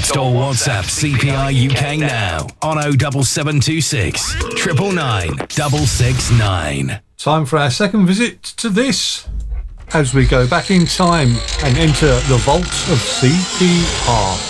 Text or WhatsApp CPI UK now on 07726 999 669. Time for our second visit to this, as we go back in time and enter the vaults of CPR.